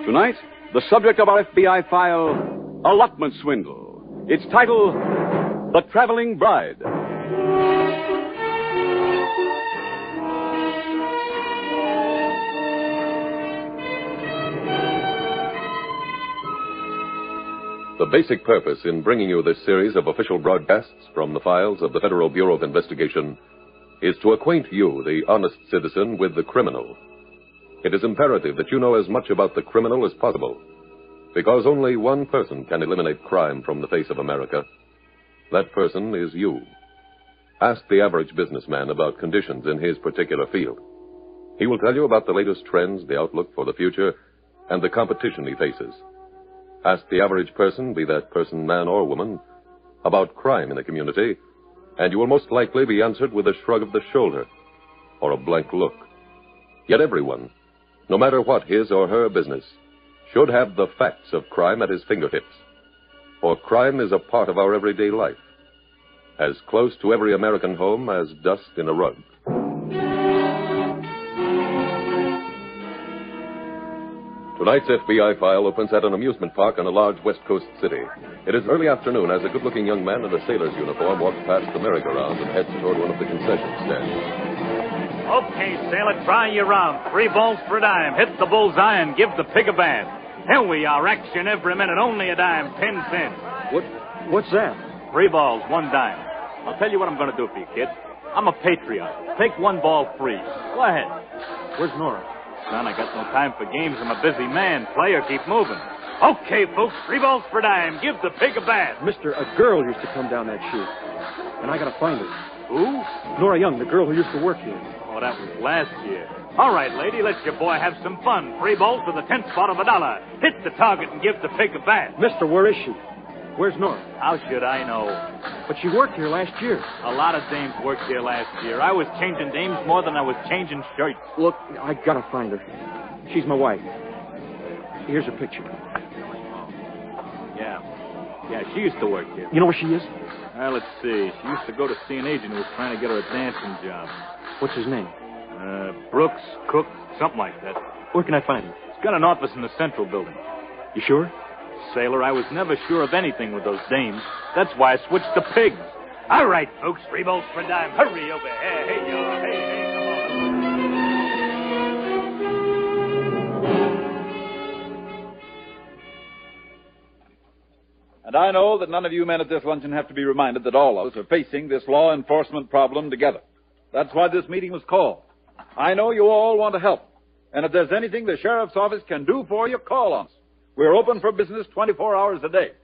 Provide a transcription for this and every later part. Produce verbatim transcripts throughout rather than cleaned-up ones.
Tonight, the subject of our F B I file, allotment swindle. Its title, The Traveling Bride. The basic purpose in bringing you this series of official broadcasts from the files of the Federal Bureau of Investigation is to acquaint you, the honest citizen, with the criminal. It is imperative that you know as much about the criminal as possible, because only one person can eliminate crime from the face of America. That person is you. Ask the average businessman about conditions in his particular field. He will tell you about the latest trends, the outlook for the future, and the competition he faces. Ask the average person, be that person man or woman, about crime in the community, and you will most likely be answered with a shrug of the shoulder or a blank look. Yet everyone, no matter what his or her business, should have the facts of crime at his fingertips. For crime is a part of our everyday life, as close to every American home as dust in a rug. Tonight's F B I file opens at an amusement park in a large West Coast city. It is early afternoon as a good-looking young man in a sailor's uniform walks past the merry-go-round and heads toward one of the concession stands. Okay, sailor, try your round. Three balls for a dime. Hit the bullseye and give the pig a bath. Here we are. Action every minute. Only a dime. Ten cents. What? What's that? Three balls, one dime. I'll tell you what I'm going to do for you, kid. I'm a patriot. Take one ball free. Go ahead. Where's Nora? Son, I got no time for games. I'm a busy man. Player, keep moving. Okay, folks, three balls per dime. Give the pig a bath. Mister, a girl used to come down that chute. And I gotta find her. Who? Nora Young, the girl who used to work here. Oh, that was last year. All right, lady, let your boy have some fun. Three balls for the tenth spot of a dollar. Hit the target and give the pig a bath. Mister, where is she? Where's Nora? How should I know? But she worked here last year. A lot of dames worked here last year. I was changing dames more than I was changing shirts. Look, I gotta find her. She's my wife. Here's her picture. Yeah. Yeah, she used to work here. You know where she is? Well, let's see. She used to go to see an agent who was trying to get her a dancing job. What's his name? Uh, Brooks, Cook, something like that. Where can I find her? He's got an office in the Central Building. You sure? Sailor, I was never sure of anything with those dames. That's why I switched to pigs. All right, folks, three balls for a dime. Hurry over here. Hey, yo, hey, hey, come on. And I know that none of you men at this luncheon have to be reminded that all of us are facing this law enforcement problem together. That's why this meeting was called. I know you all want to help. And if there's anything the sheriff's office can do for you, call on us. We're open for business twenty-four hours a day.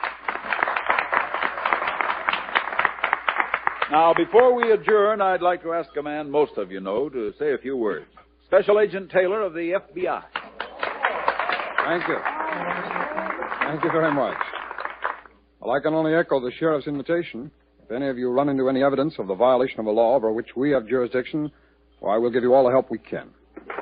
Now, before we adjourn, I'd like to ask a man most of you know to say a few words. Special Agent Taylor of the F B I. Thank you. Thank you very much. Well, I can only echo the sheriff's invitation. If any of you run into any evidence of the violation of a law over which we have jurisdiction, well, I will give you all the help we can.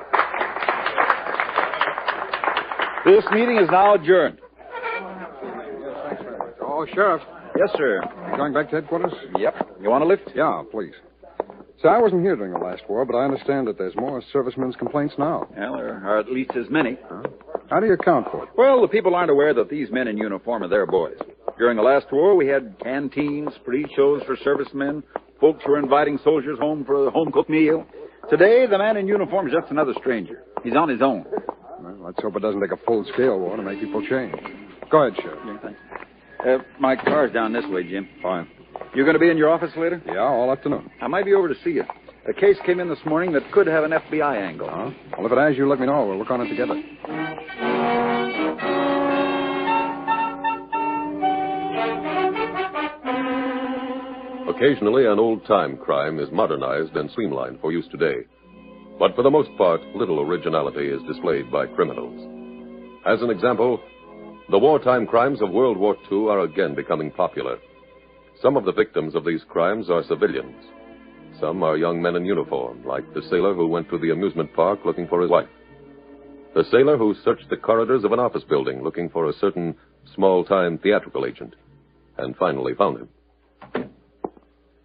This meeting is now adjourned. Yes, thanks very much. Oh, Sheriff. Yes, sir. You going back to headquarters? Yep. You want a lift? Yeah, please. See, I wasn't here during the last war, but I understand that there's more servicemen's complaints now. Well, there are at least as many. Huh? How do you account for it? Well, the people aren't aware that these men in uniform are their boys. During the last war, we had canteens, free shows for servicemen, folks were inviting soldiers home for a home-cooked meal. Today, the man in uniform is just another stranger. He's on his own. Well, let's hope it doesn't take a full-scale war to make people change. Go ahead, Sheriff. Yeah, thanks. Uh, my car's down this way, Jim. Fine. You going to be in your office later? Yeah, all afternoon. I might be over to see you. A case came in this morning that could have an F B I angle. Huh? Well, if it has, you let me know. We'll work on it together. Occasionally, an old-time crime is modernized and streamlined for use today. But for the most part, little originality is displayed by criminals. As an example, the wartime crimes of World War Two are again becoming popular. Some of the victims of these crimes are civilians. Some are young men in uniform, like the sailor who went to the amusement park looking for his wife. The sailor who searched the corridors of an office building looking for a certain small-time theatrical agent, and finally found him.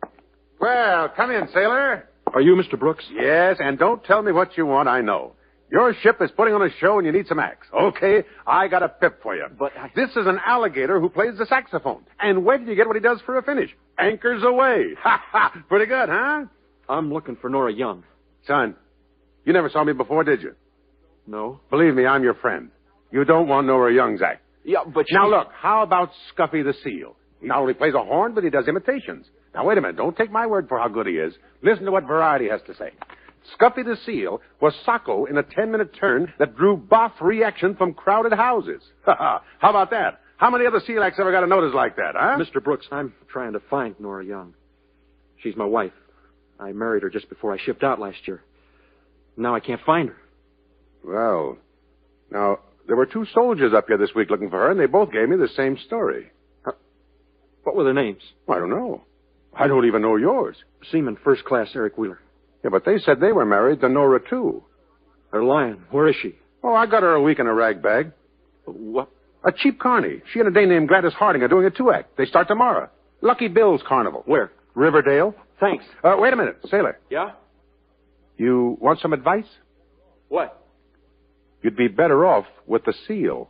Well, come in, sailor. Are you Mister Brooks? Yes, and don't tell me what you want, I know. Your ship is putting on a show and you need some acts. Okay, I got a pip for you. But I... This is an alligator who plays the saxophone. And where did you get what he does for a finish? Anchors away. Ha ha! Pretty good, huh? I'm looking for Nora Young. Son, you never saw me before, did you? No? Believe me, I'm your friend. You don't want Nora Young's act. Yeah, but she... Now, look, how about Scuffy the Seal? He not only plays a horn, but he does imitations. Now, wait a minute. Don't take my word for how good he is. Listen to what Variety has to say. Scuffy the Seal was Sacco in a ten-minute turn that drew boff reaction from crowded houses. How about that? How many other seal acts ever got a notice like that, huh? Mister Brooks, I'm trying to find Nora Young. She's my wife. I married her just before I shipped out last year. Now I can't find her. Well, now, there were two soldiers up here this week looking for her, and they both gave me the same story. What were their names? I don't know. I don't even know yours. Seaman First Class Eric Wheeler. Yeah, but they said they were married to Nora, too. They're lying. Where is she? Oh, I got her a week in a rag bag. What? A cheap carny. She and a dame named Gladys Harding are doing a two-act. They start tomorrow. Lucky Bill's Carnival. Where? Riverdale. Thanks. Uh, wait a minute, sailor. Yeah? You want some advice? What? You'd be better off with the seal.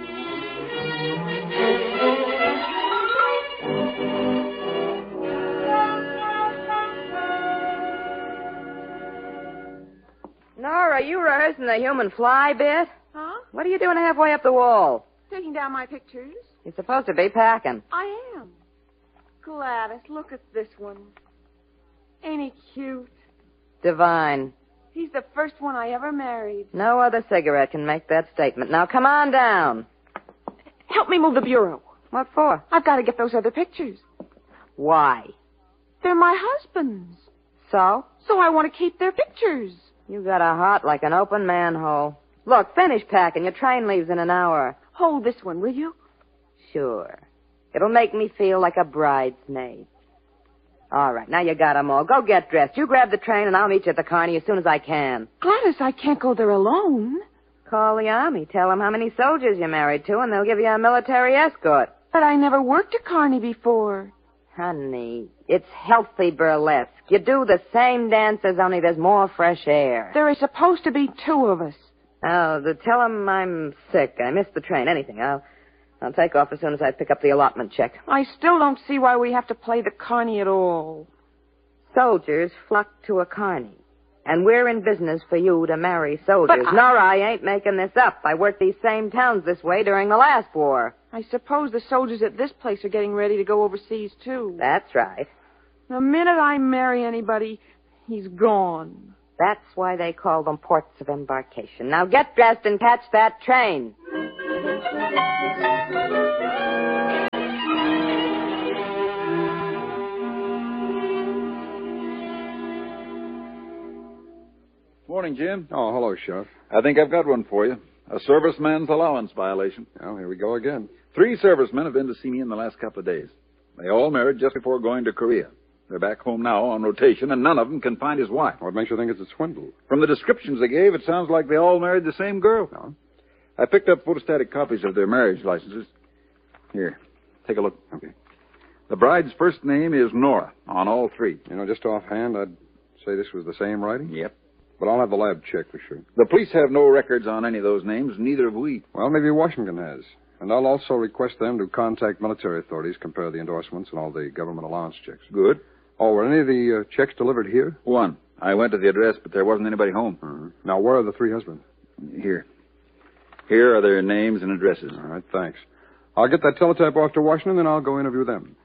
Nora, are you rehearsing the human fly bit? Huh? What are you doing halfway up the wall? Taking down my pictures? You're supposed to be packing. I am. Gladys, look at this one. Ain't he cute? Divine. He's the first one I ever married. No other cigarette can make that statement. Now, come on down. Help me move the bureau. What for? I've got to get those other pictures. Why? They're my husband's. So? So I want to keep their pictures. You got a heart like an open manhole. Look, finish packing. Your train leaves in an hour. Hold this one, will you? Sure. It'll make me feel like a bridesmaid. All right, now you got 'em all. Go get dressed. You grab the train, and I'll meet you at the carny as soon as I can. Gladys, I can't go there alone. Call the army. Tell them how many soldiers you're married to, and they'll give you a military escort. But I never worked a carny before. Honey, it's healthy burlesque. You do the same dances, only there's more fresh air. There is supposed to be two of us. Oh, to tell them I'm sick. I missed the train. Anything. I'll, I'll take off as soon as I pick up the allotment check. I still don't see why we have to play the carny at all. Soldiers flock to a carny. And we're in business for you to marry soldiers. But I... Nora, I ain't making this up. I worked these same towns this way during the last war. I suppose the soldiers at this place are getting ready to go overseas, too. That's right. The minute I marry anybody, he's gone. That's why they call them ports of embarkation. Now get dressed and catch that train. Morning, Jim. Oh, hello, Sheriff. I think I've got one for you. A serviceman's allowance violation. Well, here we go again. Three servicemen have been to see me in the last couple of days. They all married just before going to Korea. They're back home now on rotation, and none of them can find his wife. What makes you think it's a swindle? From the descriptions they gave, it sounds like they all married the same girl. No. I picked up photostatic copies of their marriage licenses. Here, take a look. Okay. The bride's first name is Nora on all three. You know, just offhand, I'd say this was the same writing. Yep. But I'll have the lab check for sure. The police have no records on any of those names, neither have we. Well, maybe Washington has. And I'll also request them to contact military authorities, compare the endorsements and all the government allowance checks. Good. Oh, were any of the uh, checks delivered here? One. I went to the address, but there wasn't anybody home. Mm-hmm. Now, where are the three husbands? Here. Here are their names and addresses. All right, thanks. I'll get that teletype off to Washington, then I'll go interview them.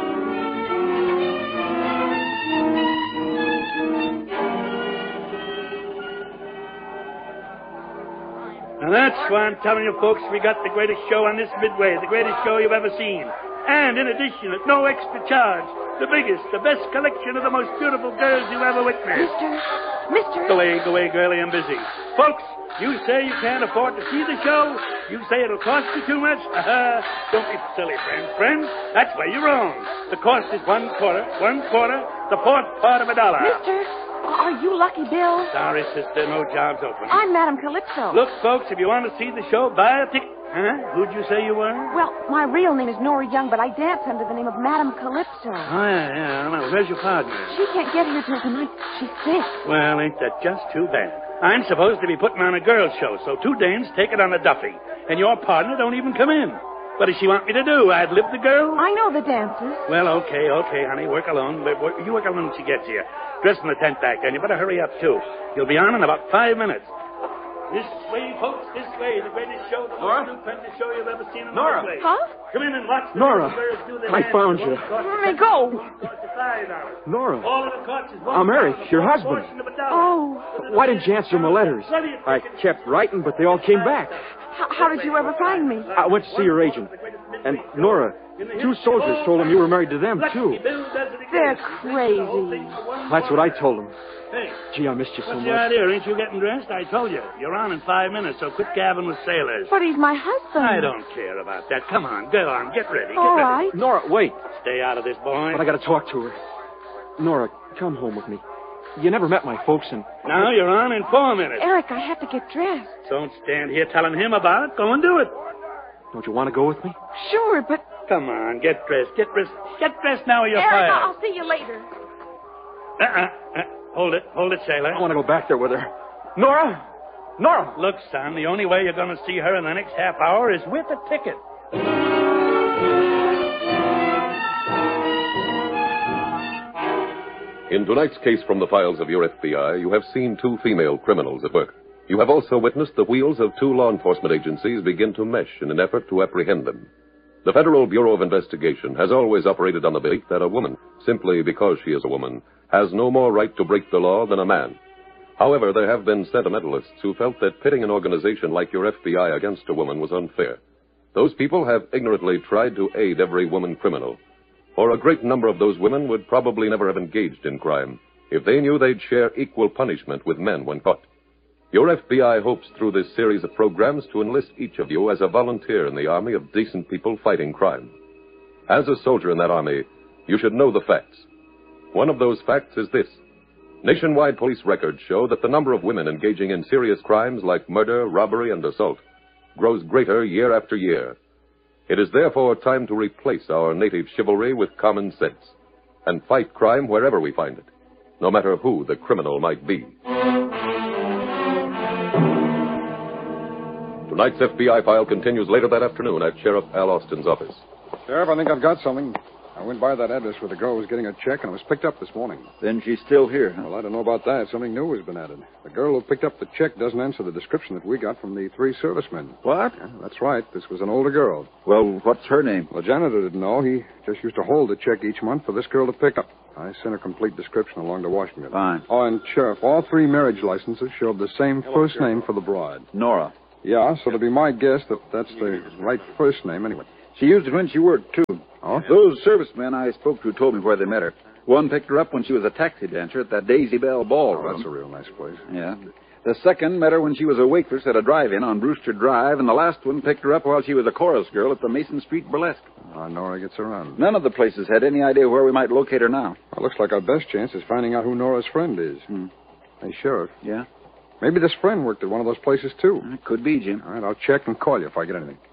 Now that's why I'm telling you folks we got the greatest show on this midway, the greatest show you've ever seen. And in addition, at no extra charge, the biggest, the best collection of the most beautiful girls you ever witnessed. Mister, Mister. Go away, go away, girlie, I'm busy. Folks, you say you can't afford to see the show. You say it'll cost you too much. Uh-huh. Don't be silly, friends. Friends, that's where you're wrong. The cost is one quarter, one quarter, the fourth part of a dollar. Mister, are you Lucky Bill? Sorry, sister, no jobs open. I'm Madame Calypso. Look, folks, if you want to see the show, buy a ticket. Huh? Who'd you say you were? Well, my real name is Nora Young, but I dance under the name of Madame Calypso. Oh, yeah, yeah. Well, where's your partner? She can't get here till tonight. She's sick. Well, ain't that just too bad? I'm supposed to be putting on a girls' show, so two dames take it on a duffy, and your partner don't even come in. What does she want me to do? I'd live the girl? I know the dances. Well, okay, okay, honey. Work alone. But work, you work alone when she gets here. Dress in the tent back there, and you better hurry up, too. You'll be on in about five minutes. This way, folks, this way. The greatest show, the most stupendous show you've ever seen in Nora. my place. Huh? Come in and watch the Nora, girls do their I dance. found you. Let me go. Nora, All of the costs is one I'm Eric, your husband. portion of a dollar. Oh, why didn't you answer my letters? I kept writing, but they all came back. h- how did you ever find me? I went to see your agent. And, Nora, two soldiers told him you were married to them, too. They're crazy. That's what I told them. Hey, Gee, I missed you so what's the much. idea? Ain't you getting dressed? I told you. You're on in five minutes, so quit gabbing with sailors. But he's my husband. I don't care about that. Come on, go on. Get ready. Get All ready. right. Nora, wait. Stay out of this, boy. But I gotta talk to her. Nora, come home with me. You never met my folks, and... Now you're on in four minutes. Eric, I have to get dressed. Don't stand here telling him about it. Go and do it. Don't you want to go with me? Sure, but... Come on, get dressed. Get dressed. Get dressed now or you're Eric, fired. I'll see you later. Uh-uh. Uh, hold it. Hold it, sailor. I want to go back there with her. Nora! Nora! Look, son, the only way you're going to see her in the next half hour is with a ticket. In tonight's case from the files of your F B I, you have seen two female criminals at work. You have also witnessed the wheels of two law enforcement agencies begin to mesh in an effort to apprehend them. The Federal Bureau of Investigation has always operated on the belief that a woman, simply because she is a woman, has no more right to break the law than a man. However, there have been sentimentalists who felt that pitting an organization like your F B I against a woman was unfair. Those people have ignorantly tried to aid every woman criminal. For a great number of those women would probably never have engaged in crime if they knew they'd share equal punishment with men when caught. Your F B I hopes through this series of programs to enlist each of you as a volunteer in the army of decent people fighting crime. As a soldier in that army, you should know the facts. One of those facts is this. Nationwide police records show that the number of women engaging in serious crimes like murder, robbery, and assault grows greater year after year. It is therefore time to replace our native chivalry with common sense and fight crime wherever we find it, no matter who the criminal might be. Tonight's F B I file continues later that afternoon at Sheriff Al Austin's office. Sheriff, I think I've got something. I went by that address where the girl was getting a check, and it was picked up this morning. Then she's still here. Well, I don't know about that. Something new has been added. The girl who picked up the check doesn't answer the description that we got from the three servicemen. What? Yeah, that's right. This was an older girl. Well, what's her name? The janitor didn't know. He just used to hold the check each month for this girl to pick up. I sent a complete description along to Washington. Fine. Oh, and Sheriff, all three marriage licenses showed the same first name for the bride. Nora. Yeah, so it'll be my guess that that's the right first name anyway. She used it when she worked, too. Oh? Those servicemen I spoke to told me where they met her. One picked her up when she was a taxi dancer at that Daisy Bell ballroom. Oh, that's a real nice place. Yeah. The second met her when she was a waitress at a drive-in on Brewster Drive, and the last one picked her up while she was a chorus girl at the Mason Street Burlesque. Uh, Nora gets around. None of the places had any idea where we might locate her now. Well, looks like our best chance is finding out who Nora's friend is. Hmm. Hey, Sheriff. Yeah? Maybe this friend worked at one of those places, too. It could be, Jim. All right, I'll check and call you if I get anything.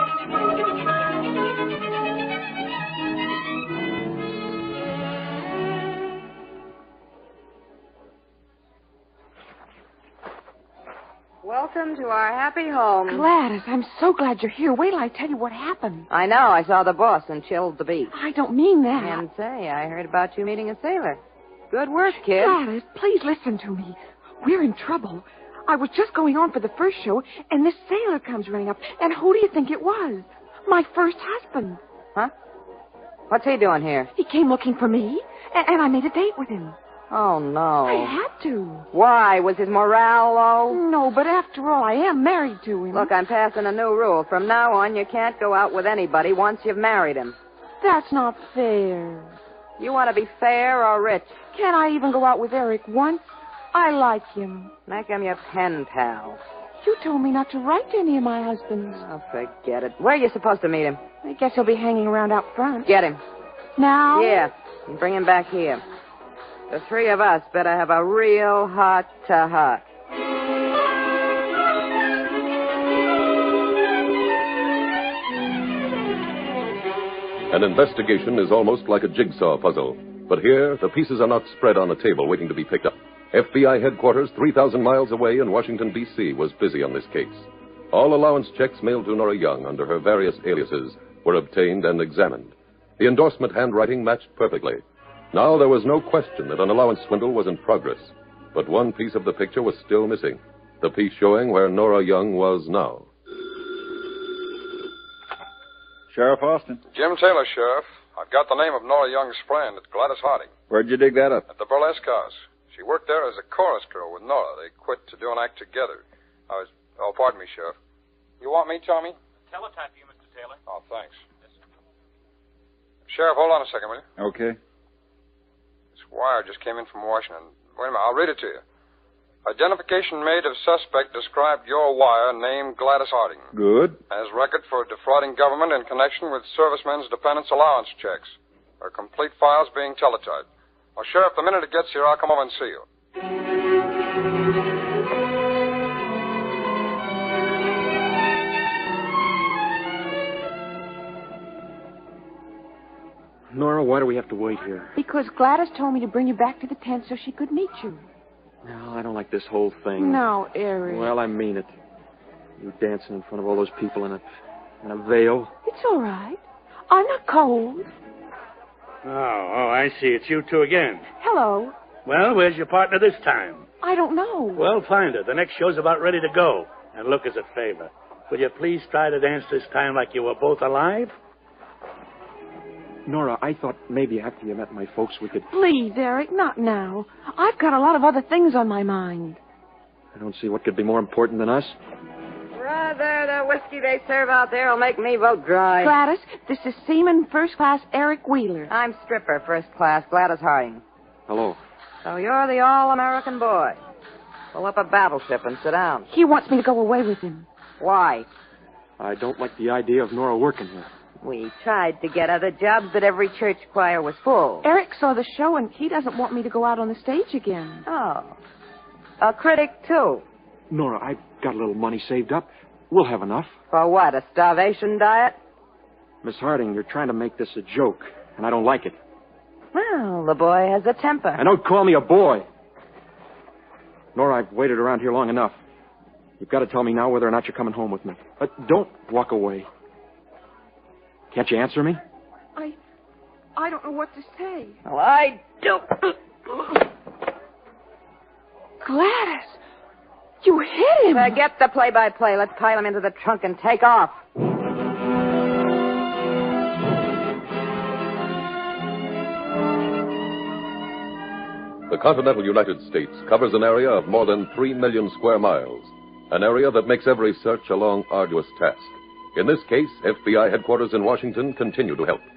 Welcome to our happy home. Gladys, I'm so glad you're here. Wait till I tell you what happened. I know. I saw the boss and chilled the beat. I don't mean that. And say, I heard about you meeting a sailor. Good work, kid. Gladys, please listen to me. We're in trouble. I was just going on for the first show, and this sailor comes running up. And who do you think it was? My first husband. Huh? What's he doing here? He came looking for me, and, and I made a date with him. Oh, no. I had to. Why? Was his morale low? No, but after all, I am married to him. Look, I'm passing a new rule. From now on, you can't go out with anybody once you've married him. That's not fair. You want to be fair or rich? Can't I even go out with Eric once? I like him. Make him your pen pal. You told me not to write to any of my husbands. Oh, forget it. Where are you supposed to meet him? I guess he'll be hanging around out front. Get him. Now? Yeah, and bring him back here. The three of us better have a real heart-to-heart. An investigation is almost like a jigsaw puzzle. But here, the pieces are not spread on a table waiting to be picked up. F B I headquarters three thousand miles away in Washington, D C was busy on this case. All allowance checks mailed to Nora Young under her various aliases were obtained and examined. The endorsement handwriting matched perfectly. Now there was no question that an allowance swindle was in progress. But one piece of the picture was still missing. The piece showing where Nora Young was now. Sheriff Austin. Jim Taylor, Sheriff. I've got the name of Nora Young's friend at Gladys Harding. Where'd you dig that up? At the burlesque house. She worked there as a chorus girl with Nora. They quit to do an act together. I was... Oh, pardon me, Sheriff. You want me, Tommy? Teletype you, Mister Taylor. Oh, thanks. Sheriff, hold on a second, will you? Okay. This wire just came in from Washington. Wait a minute, I'll read it to you. Identification made of suspect described your wire, named Gladys Harding. Good. As record for defrauding government in connection with servicemen's dependents' allowance checks. Her complete files being teletyped. Well, Sheriff, the minute it gets here, I'll come over and see you. Nora, why do we have to wait here? Because Gladys told me to bring you back to the tent so she could meet you. No, I don't like this whole thing. No, Eric. Well, I mean it. You dancing in front of all those people in a, in a veil. It's all right. I'm not cold. Oh, oh, I see. It's you two again. Hello. Well, where's your partner this time? I don't know. Well, find her. The next show's about ready to go. And look as a favor. Will you please try to dance this time like you were both alive? Nora, I thought maybe after you met my folks we could... Please, Eric, not now. I've got a lot of other things on my mind. I don't see what could be more important than us. Brother, the whiskey they serve out there will make me vote dry. Gladys, this is Seaman First Class Eric Wheeler. I'm stripper First Class Gladys Harding. Hello. So you're the all-American boy. Pull up a battleship and sit down. He wants me to go away with him. Why? I don't like the idea of Nora working here. We tried to get other jobs, but every church choir was full. Eric saw the show, and he doesn't want me to go out on the stage again. Oh. A critic, too. Nora, I've got a little money saved up. We'll have enough. For what, a starvation diet? Miss Harding, you're trying to make this a joke, and I don't like it. Well, the boy has a temper. And don't call me a boy. Nora, I've waited around here long enough. You've got to tell me now whether or not you're coming home with me. But don't walk away. Can't you answer me? I... I don't know what to say. Well, I do. Gladys! You hit him! Forget the play-by-play. Let's pile him into the trunk and take off. The continental United States covers an area of more than three million square miles, an area that makes every search a long, arduous task. In this case, F B I headquarters in Washington continue to help.